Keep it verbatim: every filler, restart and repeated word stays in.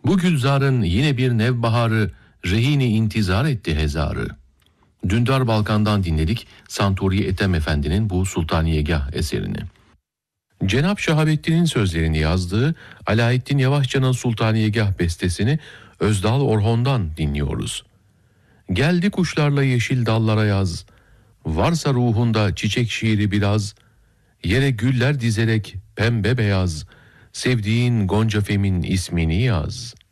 Bu gülzarın yine bir nevbaharı, rehini intizar etti hezarı. Dündar Balkan'dan dinledik Santuri Ethem Efendi'nin bu Sultaniyegah eserini. Cenab Şahabettin'in sözlerini yazdığı Alaeddin Yavaşça'nın Sultaniyegah bestesini Özdal Orhon'dan dinliyoruz. Geldi kuşlarla yeşil dallara yaz, varsa ruhunda çiçek şiiri biraz, yere güller dizerek pembe beyaz, sevdiğin Gonca Fem'in ismini yaz.